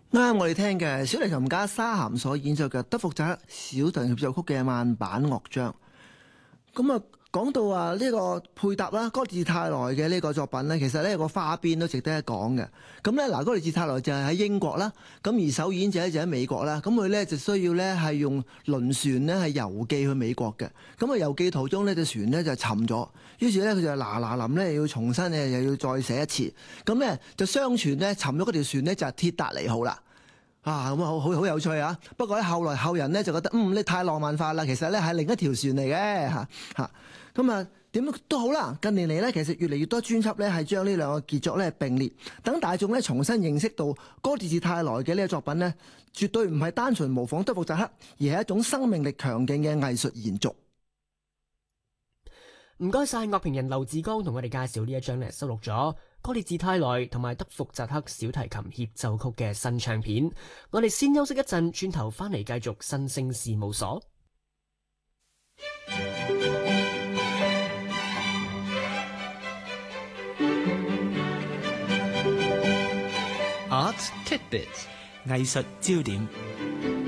啱我哋聽嘅小提琴家沙咸所演奏嘅德福扎克小提琴協奏曲嘅慢板樂章。咁啊，講到啊呢個配搭啦，哥治泰萊嘅呢個作品呢，其實呢有個花邊都值得一講嘅。咁呢，嗱，哥治泰萊就係喺英國啦，咁而首演者就喺美國啦。咁佢呢就需要呢係用輪船呢係郵寄去美國嘅。咁啊郵寄途中呢隻船呢就沉咗，於是呢，佢就嗱臨呢要重新呢又要再寫一次。咁呢，就相傳呢沉咗嗰條船呢就係鐵達尼號啦。啊，咁啊好有趣啊！不過咧後人咧就覺得你太浪漫化啦，其實咧係另一條船嚟嘅嚇。咁啊點都好啦，近年嚟咧其實越嚟越多專輯咧係將呢兩個傑作咧並列，等大眾咧重新認識到哥治泰萊嘅呢個作品呢，絕對唔係單純模仿德福扎克，而係一種生命力強勁嘅藝術延續。 唔該晒，樂評人劉志剛同我哋介紹呢一張咧收錄咗哥治泰萊同埋德福扎克小提琴協奏曲嘅新唱片。我哋先休息一陣，轉頭翻嚟繼續新聲事務所。 Art Tidbits 藝術焦點。